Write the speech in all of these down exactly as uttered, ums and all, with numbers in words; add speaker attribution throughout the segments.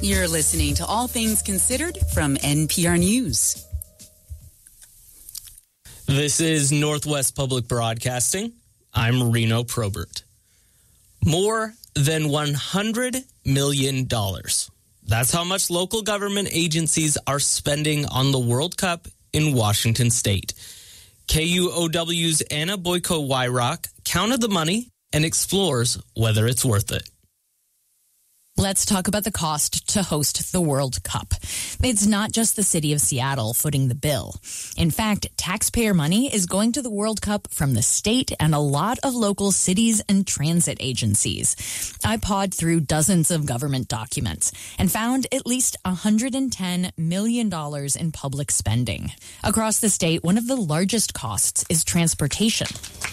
Speaker 1: You're listening to All Things Considered from N P R News.
Speaker 2: This is Northwest Public Broadcasting. I'm Reno Probert. More than one hundred million dollars. That's how much local government agencies are spending on the World Cup in Washington State. K U O W's Anna Boyko-Wyrock counted the money and explores whether it's worth it.
Speaker 3: Let's talk about the cost to host the World Cup. It's not just the city of Seattle footing the bill. In fact, taxpayer money is going to the World Cup from the state and a lot of local cities and transit agencies. I pawed through dozens of government documents and found at least one hundred ten million dollars in public spending. Across the state, one of the largest costs is transportation.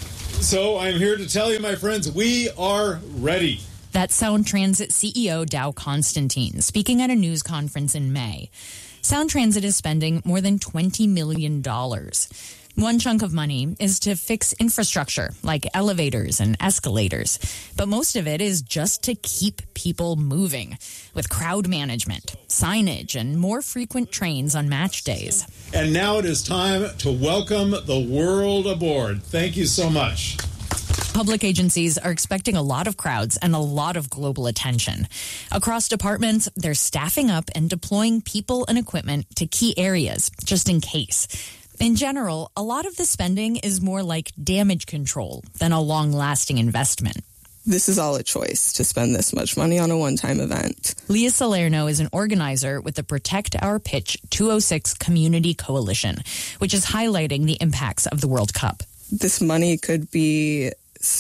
Speaker 4: So I'm here to tell you, my friends, we are ready.
Speaker 3: That's Sound Transit C E O Dow Constantine speaking at a news conference in May. Sound Transit is spending more than twenty million dollars. One chunk of money is to fix infrastructure like elevators and escalators, but most of it is just to keep people moving with crowd management, signage, and more frequent trains on match days.
Speaker 4: And now it is time to welcome the world aboard. Thank you so much.
Speaker 3: Public agencies are expecting a lot of crowds and a lot of global attention. Across departments, they're staffing up and deploying people and equipment to key areas, just in case. In general, a lot of the spending is more like damage control than a long-lasting investment.
Speaker 5: This is all a choice to spend this much money on a one-time event.
Speaker 3: Leah Salerno is an organizer with the Protect Our Pitch two oh six Community Coalition, which is highlighting the impacts of the World Cup.
Speaker 5: This money could be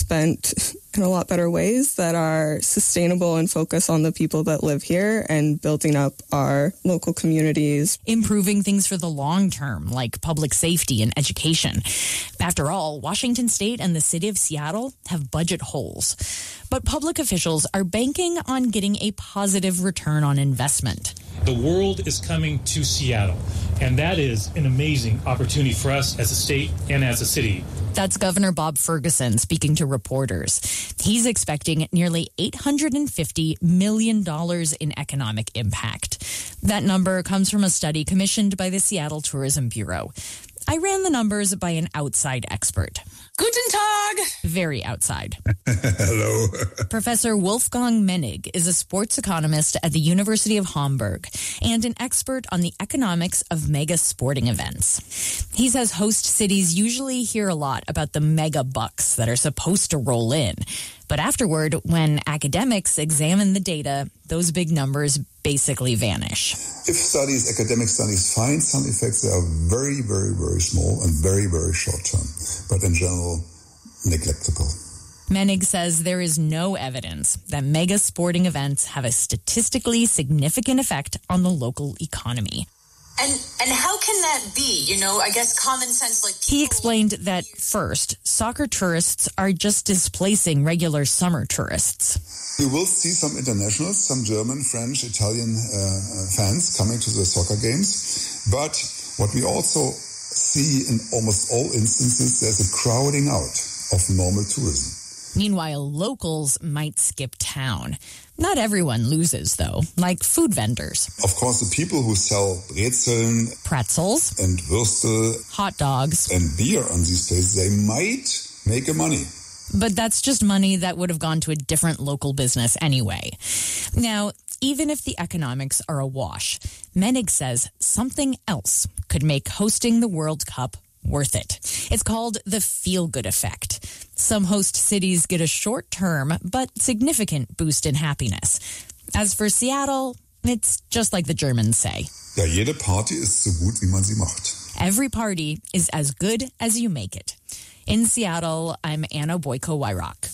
Speaker 5: spent in a lot better ways that are sustainable and focus on the people that live here and building up our local communities.
Speaker 3: Improving things for the long term, like public safety and education. After all, Washington State and the city of Seattle have budget holes. But public officials are banking on getting a positive return on investment.
Speaker 6: The world is coming to Seattle, and that is an amazing opportunity for us as a state and as a city.
Speaker 3: That's Governor Bob Ferguson speaking to reporters. He's expecting nearly eight hundred fifty million dollars in economic impact. That number comes from a study commissioned by the Seattle Tourism Bureau. I ran the numbers by an outside expert.
Speaker 1: Guten Tag!
Speaker 3: Very outside.
Speaker 7: Hello.
Speaker 3: Professor Wolfgang Menig is a sports economist at the University of Hamburg and an expert on the economics of mega sporting events. He says host cities usually hear a lot about the mega bucks that are supposed to roll in. But afterward, when academics examine the data, those big numbers basically vanish.
Speaker 7: If studies, academic studies, find some effects, they are very, very, very small and very, very short term, but in general, neglectable.
Speaker 3: Menig says there is no evidence that mega sporting events have a statistically significant effect on the local economy.
Speaker 8: And and how can that be? You know, I guess common sense like people...
Speaker 3: He explained that, first, soccer tourists are just displacing regular summer tourists.
Speaker 7: You will see some internationals, some German, French, Italian uh, fans coming to the soccer games. But what we also see in almost all instances, there's a crowding out of normal tourism.
Speaker 3: Meanwhile, locals might skip town. Not everyone loses, though, like food vendors.
Speaker 7: Of course, the people who sell brezeln,
Speaker 3: pretzels,
Speaker 7: and würstel,
Speaker 3: hot dogs,
Speaker 7: and beer on these places, they might make a money.
Speaker 3: But that's just money that would have gone to a different local business anyway. Now, even if the economics are a wash, Menig says something else could make hosting the World Cup worth it. It's called the feel-good effect. Some host cities get a short-term but significant boost in happiness. As for Seattle, it's just like the Germans say.
Speaker 7: Ja, jede Party ist so gut, wie man sie macht.
Speaker 3: Every party is as good as you make it. In Seattle, I'm Anna Boyko-Wyrock.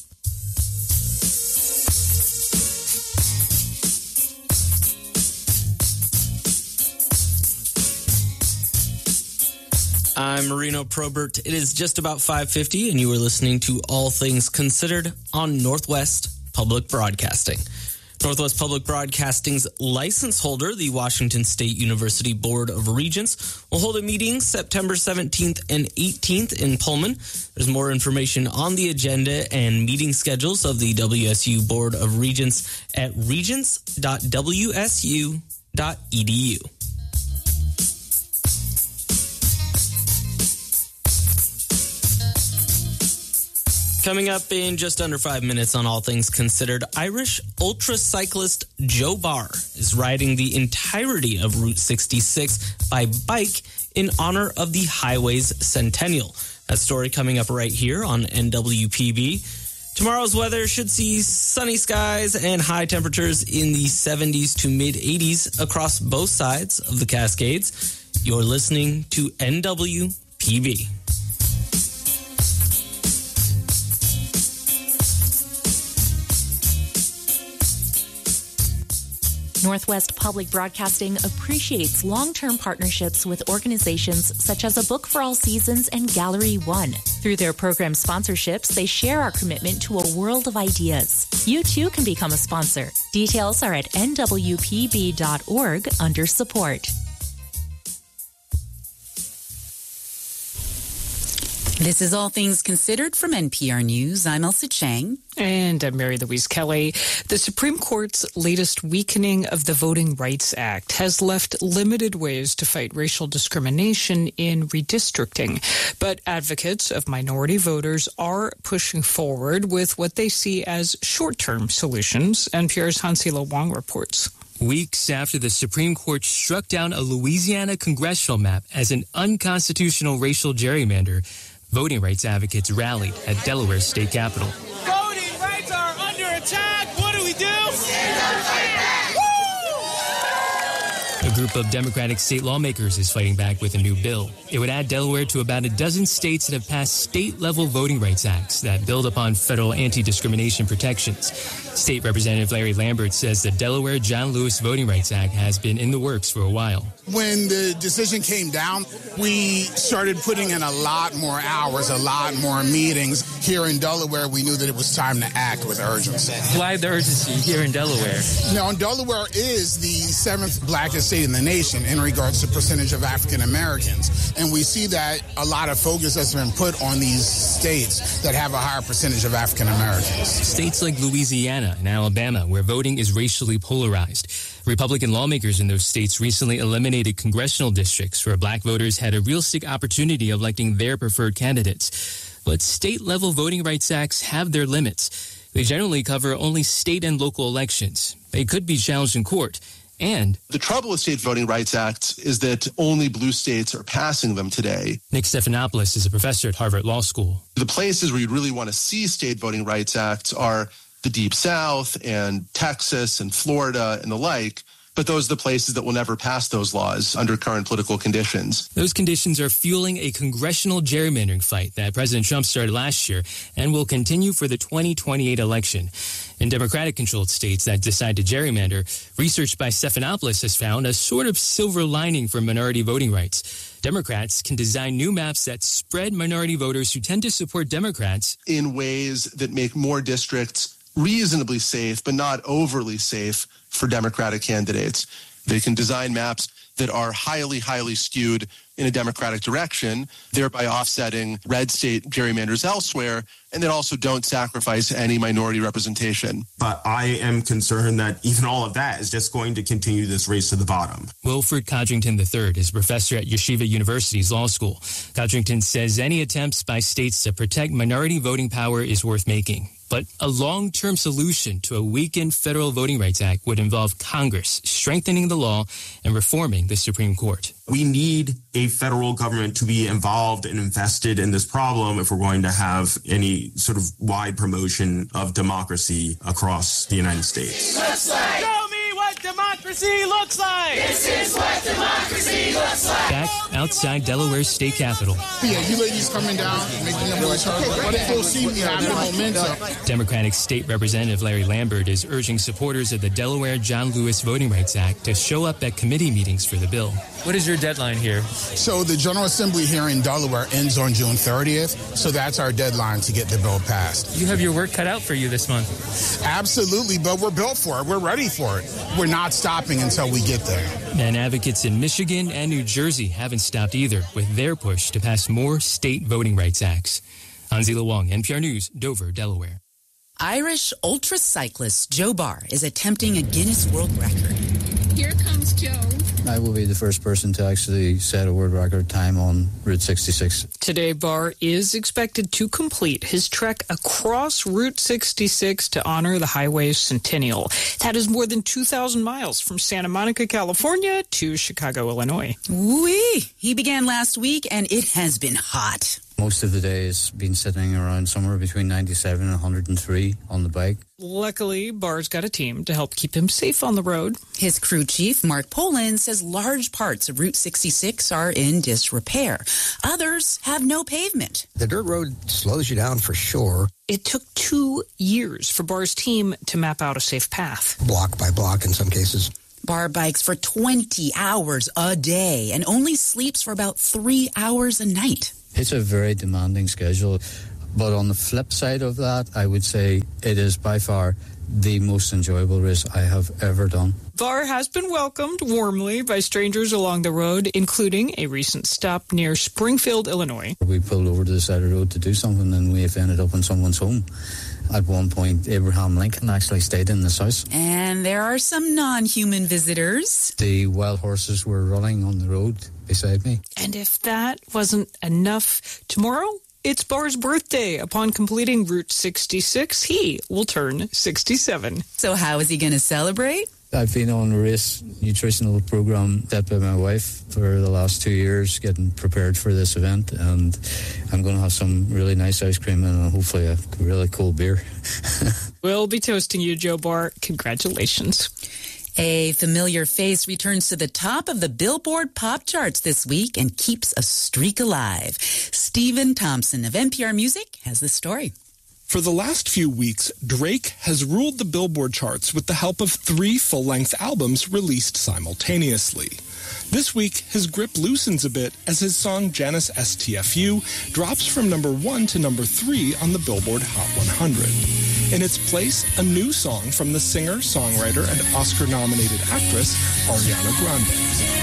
Speaker 2: I'm Reno Probert. It is just about five fifty, and you are listening to All Things Considered on Northwest Public Broadcasting. Northwest Public Broadcasting's license holder, the Washington State University Board of Regents, will hold a meeting September seventeenth and eighteenth in Pullman. There's more information on the agenda and meeting schedules of the W S U Board of Regents at regents dot w s u dot e d u. Coming up in just under five minutes on All Things Considered, Irish ultra cyclist Joe Barr is riding the entirety of Route sixty-six by bike in honor of the highway's centennial. That story coming up right here on N W P B. Tomorrow's weather should see sunny skies and high temperatures in the seventies to mid eighties across both sides of the Cascades. You're listening to N W P B.
Speaker 9: Northwest Public Broadcasting appreciates long-term partnerships with organizations such as A Book for All Seasons and Gallery One. Through their program sponsorships, they share our commitment to a world of ideas. You too can become a sponsor. Details are at n w p b dot org under support.
Speaker 1: This is All Things Considered from N P R News. I'm Elsa Chang.
Speaker 10: And I'm Mary Louise Kelly. The Supreme Court's latest weakening of the Voting Rights Act has left limited ways to fight racial discrimination in redistricting. But advocates of minority voters are pushing forward with what they see as short-term solutions. N P R's Hansila Wong reports.
Speaker 11: Weeks after the Supreme Court struck down a Louisiana congressional map as an unconstitutional racial gerrymander, voting rights advocates rallied at Delaware's state capitol.
Speaker 12: Voting rights are under attack. What do we do?
Speaker 11: A group of Democratic state lawmakers is fighting back with a new bill. It would add Delaware to about a dozen states that have passed state-level voting rights acts that build upon federal anti-discrimination protections. State Representative Larry Lambert says the Delaware John Lewis Voting Rights Act has been in the works for a while.
Speaker 13: When the decision came down, we started putting in a lot more hours, a lot more meetings. Here in Delaware, we knew that it was time to act with urgency.
Speaker 11: Why the urgency here in Delaware?
Speaker 13: Now, Delaware is the seventh blackest state in the nation in regards to percentage of African Americans. And we see that a lot of focus has been put on these states that have a higher percentage of African Americans.
Speaker 11: States like Louisiana and Alabama, where voting is racially polarized. Republican lawmakers in those states recently eliminated congressional districts where black voters had a realistic opportunity of electing their preferred candidates. But state-level voting rights acts have their limits. They generally cover only state and local elections. They could be challenged in court. And
Speaker 14: the trouble with state voting rights acts is that only blue states are passing them today.
Speaker 11: Nick Stephanopoulos is a professor at Harvard Law School.
Speaker 14: The places where you'd really want to see state voting rights acts are the Deep South and Texas and Florida and the like. But those are the places that will never pass those laws under current political conditions.
Speaker 11: Those conditions are fueling a congressional gerrymandering fight that President Trump started last year and will continue for the twenty twenty-eight election. In Democratic-controlled states that decide to gerrymander, research by Stephanopoulos has found a sort of silver lining for minority voting rights. Democrats can design new maps that spread minority voters who tend to support Democrats
Speaker 14: in ways that make more districts reasonably safe, but not overly safe for Democratic candidates. They can design maps that are highly, highly skewed in a Democratic direction, thereby offsetting red state gerrymanders elsewhere, and that also don't sacrifice any minority representation.
Speaker 15: But I am concerned that even all of that is just going to continue this race to the bottom.
Speaker 11: Wilfred Codrington the third is a professor at Yeshiva University's law school. Codrington says any attempts by states to protect minority voting power is worth making. But a long-term solution to a weakened federal voting rights act would involve Congress strengthening the law and reforming the Supreme Court.
Speaker 15: We need a federal government to be involved and invested in this problem if we're going to have any sort of wide promotion of democracy across the United States.
Speaker 12: Show me what what democracy looks like.
Speaker 16: This is what democracy looks like.
Speaker 11: Back outside Delaware's state capitol.
Speaker 13: Yeah, you ladies coming down, making them really hard. But it will seem we have the momentum.
Speaker 11: Democratic State Representative Larry Lambert is urging supporters of the Delaware John Lewis Voting Rights Act to show up at committee meetings for the bill. What is your deadline here?
Speaker 13: So the General Assembly here in Delaware ends on June thirtieth, so that's our deadline to get the bill passed.
Speaker 11: You have your work cut out for you this month.
Speaker 13: Absolutely, but we're built for it. We're ready for it. We're not stopping until we get there.
Speaker 11: And advocates in Michigan and New Jersey haven't stopped either with their push to pass more state voting rights acts. Anzila Wong, N P R News, Dover, Delaware.
Speaker 1: Irish ultra-cyclist Joe Barr is attempting a Guinness World Record.
Speaker 17: Here comes Joe.
Speaker 18: I will be the first person to actually set a world record time on Route sixty-six.
Speaker 10: Today, Barr is expected to complete his trek across Route sixty-six to honor the highway's centennial. That is more than two thousand miles from Santa Monica, California to Chicago, Illinois.
Speaker 1: Wee! He began last week, and it has been hot.
Speaker 18: Most of the day has been sitting around somewhere between ninety-seven and one hundred three on the bike.
Speaker 10: Luckily, Barr's got a team to help keep him safe on the road.
Speaker 1: His crew chief, Mark Poland, says large parts of Route sixty-six are in disrepair. Others have no pavement.
Speaker 19: The dirt road slows you down for sure.
Speaker 10: It took two years for Barr's team to map out a safe path.
Speaker 19: Block by block in some cases.
Speaker 1: Barr bikes for twenty hours a day and only sleeps for about three hours a night.
Speaker 18: It's a very demanding schedule, but on the flip side of that, I would say it is by far the most enjoyable race I have ever done.
Speaker 10: Barr has been welcomed warmly by strangers along the road, including a recent stop near Springfield, Illinois.
Speaker 18: We pulled over to the side of the road to do something, and we have ended up in someone's home. At one point, Abraham Lincoln actually stayed in this house.
Speaker 1: And there are some non-human visitors.
Speaker 18: The wild horses were running on the road beside me.
Speaker 10: And if that wasn't enough, tomorrow it's Barr's birthday. Upon completing Route sixty-six, he will turn sixty-seven.
Speaker 1: So how is he going to celebrate?
Speaker 18: I've been on a race nutritional program set by my wife for the last two years, getting prepared for this event, and I'm going to have some really nice ice cream and hopefully a really cool beer.
Speaker 10: We'll be toasting you, Joe Barr. Congratulations.
Speaker 1: A familiar face returns to the top of the Billboard pop charts this week and keeps a streak alive. Stephen Thompson of N P R Music has the story.
Speaker 20: For the last few weeks, Drake has ruled the Billboard charts with the help of three full-length albums released simultaneously. This week, his grip loosens a bit as his song Janice S T F U drops from number one to number three on the Billboard Hot one hundred. In its place, a new song from the singer, songwriter, and Oscar-nominated actress Ariana Grande.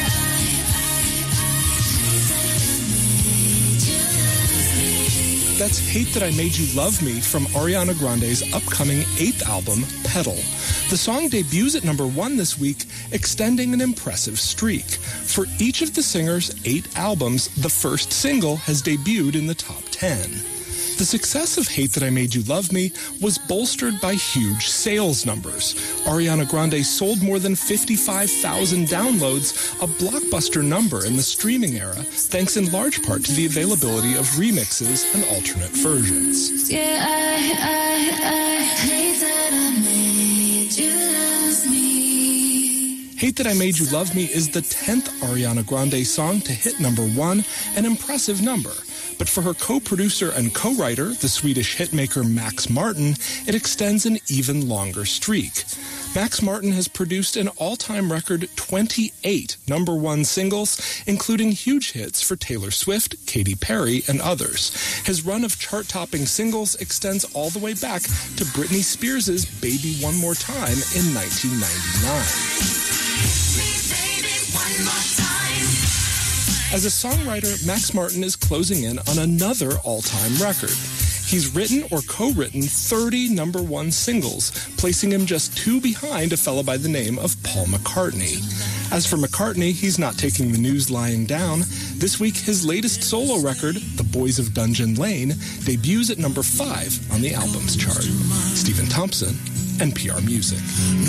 Speaker 20: That's Hate That I Made You Love Me from Ariana Grande's upcoming eighth album, Pedal. The song debuts at number one this week, extending an impressive streak. For each of the singer's eight albums, the first single has debuted in the top ten. The success of Hate That I Made You Love Me was bolstered by huge sales numbers. Ariana Grande sold more than fifty-five thousand downloads, a blockbuster number in the streaming era, thanks in large part to the availability of remixes and alternate versions.
Speaker 16: Yeah, I, I, I hate that I made you love me.
Speaker 20: Hate That I Made You Love Me is the tenth Ariana Grande song to hit number one, an impressive number. But for her co-producer and co-writer, the Swedish hitmaker Max Martin, it extends an even longer streak. Max Martin has produced an all-time record twenty-eight number one singles, including huge hits for Taylor Swift, Katy Perry, and others. His run of chart-topping singles extends all the way back to Britney Spears' Baby One More Time in nineteen ninety-nine. As a songwriter, Max Martin is closing in on another all-time record. He's written or co-written thirty number one singles, placing him just two behind a fellow by the name of Paul McCartney. As for McCartney, he's not taking the news lying down. This week, his latest solo record, The Boys of Dungeon Lane, debuts at number five on the albums chart. Stephen Thompson, N P R Music.